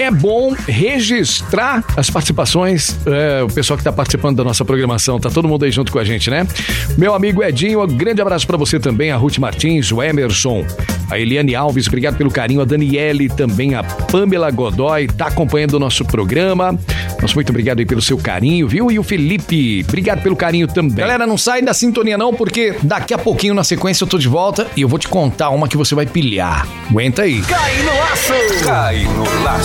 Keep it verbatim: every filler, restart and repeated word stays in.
é bom registrar as participações, é, o pessoal que tá participando da nossa programação, tá todo mundo aí junto com a gente, né? Meu amigo Edinho, um grande abraço pra você também, a Ruth Martins, o Emerson, a Eliane Alves, obrigado pelo carinho, a Daniele também, a Pamela Godoy, tá acompanhando o nosso programa. Nosso muito obrigado aí pelo seu carinho, viu? E o Felipe, obrigado pelo carinho também. Galera, não sai da sintonia não, porque daqui a pouquinho na sequência eu tô de volta e eu vou te contar uma que você vai pilhar. Aguenta aí. Cai no laço! Cai no laço!